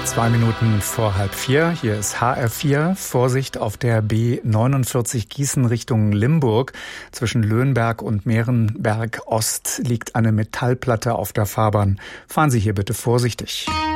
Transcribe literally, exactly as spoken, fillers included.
Zwei Minuten vor halb vier. Hier ist H R vier. Vorsicht auf der B neunundvierzig Gießen Richtung Limburg. Zwischen Löhnberg und Mehrenberg Ost liegt eine Metallplatte auf der Fahrbahn. Fahren Sie hier bitte vorsichtig.